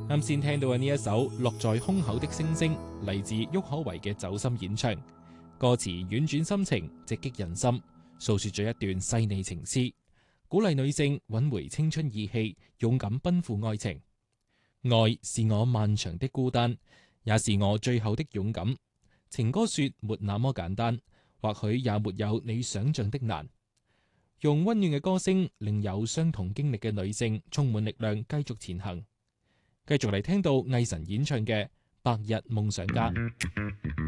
啱先聽到嘅呢一首《落在胸口的星星》，嚟自郁可唯嘅走心演唱，歌詞婉轉心情，直擊人心，訴說咗一段細膩情詩，鼓勵女性揾回青春意氣，勇敢奔赴愛情。愛是我漫長的孤單，也是我最後的勇敢。情歌說沒那麼簡單，或許也沒有你想象的難。用溫暖嘅歌聲，令有相同經歷嘅女性充滿力量，繼續前行。繼續嚟聽到魏晨演唱嘅《白日夢想家》。